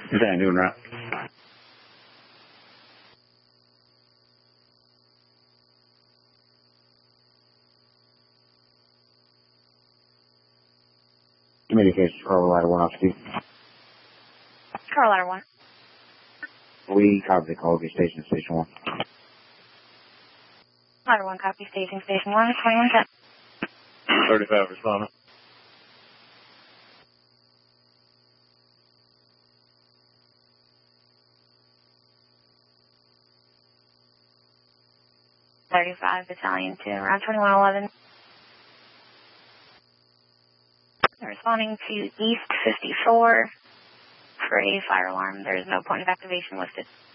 Is that doing right? Communications, Carolina 1 Officer. Carolina 1. We copy the call. Station 1. Carolina 1, copy station 1, 2110. 35 responding. Battalion 2, around 2111. Responding to East 54 for a fire alarm. There is no point of activation listed.